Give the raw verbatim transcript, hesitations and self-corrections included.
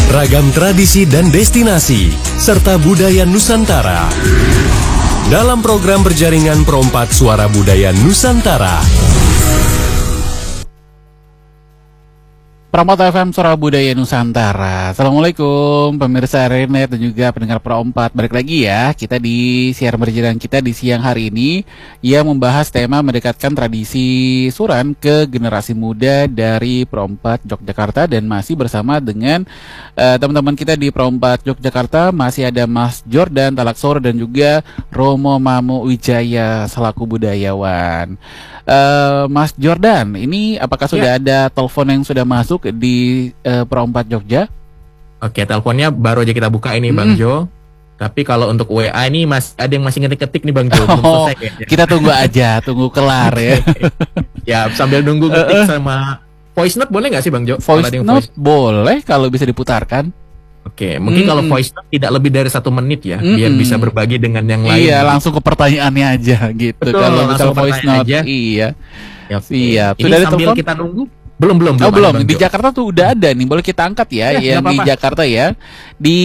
ragam tradisi dan destinasi, serta budaya Nusantara. Dalam program berjaringan Perompak Suara Budaya Nusantara. Perompak F M Suara Budaya Nusantara. Assalamualaikum pemirsa Renet dan juga pendengar Perompak. Balik lagi ya, kita di siaran berjalan kita di siang hari ini yang membahas tema mendekatkan tradisi suran ke generasi muda dari Perompak Yogyakarta, dan masih bersama dengan uh, teman-teman kita di Perompak Yogyakarta. Masih ada Mas Jordan Talaksor dan juga Romo Mamo Wijaya selaku budayawan. Uh, Mas Jordan, ini apakah sudah ya. ada telepon yang sudah masuk di uh, Perompak Jogja? Oke, teleponnya baru aja kita buka ini, hmm. Bang Jo. Tapi kalau untuk W A ini mas ada yang masih ngetik-ngetik nih, Bang Jo. Oh, selesai, kita tunggu aja, tunggu kelar ya. Ya, sambil nunggu ngetik sama voice note boleh nggak sih, Bang Jo? Voice note voice... boleh kalau bisa diputarkan. Oke, mungkin mm. kalau voice note tidak lebih dari satu menit ya, mm. biar bisa berbagi dengan yang lain. Iya, gitu. Langsung ke pertanyaannya aja gitu. Betul, kalau misal voice note, aja. iya. Ya, siap. Ini sudah sambil kita nunggu. Belum belum. Oh belum. Di Jakarta tuh udah ada nih, boleh kita angkat ya, ya yang di Jakarta ya. Di